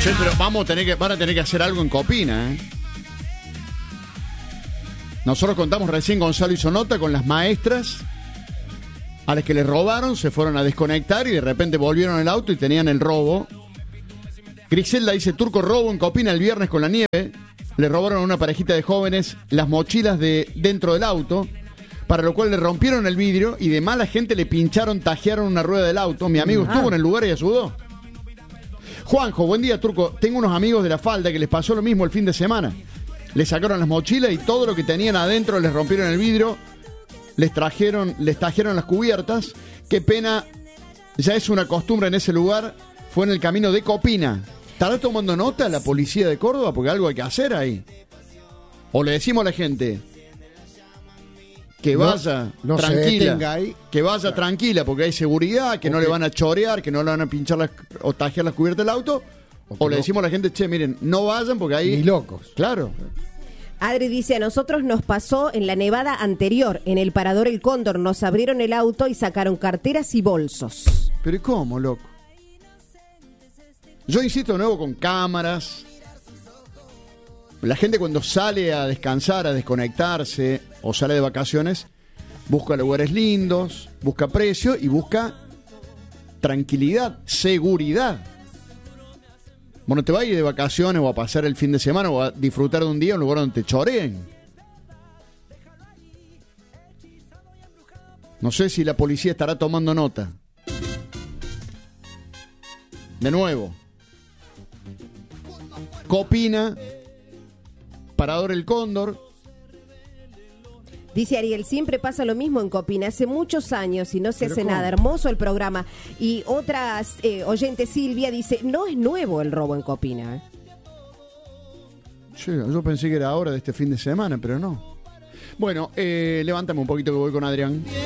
Sí, pero van a tener que hacer algo en Copina, ¿eh? Nosotros contamos recién, Gonzalo hizo nota con las maestras a las que les robaron, se fueron a desconectar y de repente volvieron el auto y tenían el robo. Griselda dice, Turco, robo en Copina el viernes con la nieve. Le robaron a una parejita de jóvenes las mochilas de dentro del auto, para lo cual le rompieron el vidrio y de mala gente le pincharon, tajearon una rueda del auto. Mi amigo estuvo en el lugar y ayudó. Juanjo, buen día, Turco. Tengo unos amigos de La Falda que les pasó lo mismo el fin de semana. Les sacaron las mochilas y todo lo que tenían adentro, les rompieron el vidrio, les tajearon las cubiertas. Qué pena, ya es una costumbre en ese lugar. Fue en el camino de Copina. ¿Estará tomando nota la policía de Córdoba? Porque algo hay que hacer ahí. O le decimos a la gente que vaya tranquila, que vaya tranquila porque hay seguridad, que no le van a chorear, que no le van a pinchar o tajear las cubiertas del auto. O le decimos a la gente, che, miren, no vayan porque ahí... Ni locos. Claro. Adri dice, a nosotros nos pasó en la nevada anterior, en el Parador El Cóndor, nos abrieron el auto y sacaron carteras y bolsos. ¿Pero y cómo, loco? Yo insisto de nuevo con cámaras. La gente cuando sale a descansar, a desconectarse o sale de vacaciones, busca lugares lindos, busca precio y busca tranquilidad, seguridad. Bueno, te vas a ir de vacaciones o a pasar el fin de semana o a disfrutar de un día en un lugar donde te choreen. No sé si la policía estará tomando nota. De nuevo. Copina, Parador El Cóndor. Dice Ariel, siempre pasa lo mismo en Copina, hace muchos años y no se hace ¿cómo? nada, hermoso el programa. Y otra oyente, Silvia, dice, no es nuevo el robo en Copina. Sí, yo pensé que era ahora de este fin de semana, pero no. Bueno, levántame un poquito que voy con Adrián.